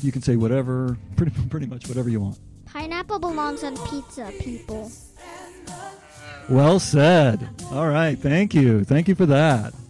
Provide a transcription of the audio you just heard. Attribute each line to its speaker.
Speaker 1: You can say whatever, pretty much whatever you want.
Speaker 2: Pineapple belongs on pizza, people.
Speaker 1: Well said. All right. Thank you. Thank you for that.